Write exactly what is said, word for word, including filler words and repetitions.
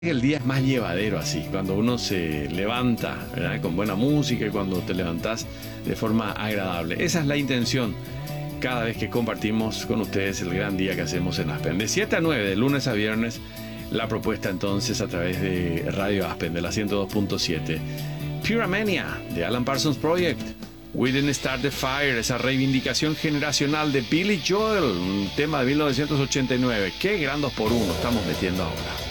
El día es más llevadero así, cuando uno se levanta, ¿verdad?, con buena música y cuando te levantás de forma agradable. Esa es la intención cada vez que compartimos con ustedes el gran día que hacemos en Aspen. De siete a nueve, de lunes a viernes, la propuesta entonces a través de Radio Aspen, de la ciento dos punto siete. Pyramania, de Alan Parsons Project. We Didn't Start the Fire, esa reivindicación generacional de Billy Joel, un tema de mil novecientos ochenta y nueve. Qué gran dos por uno estamos metiendo ahora.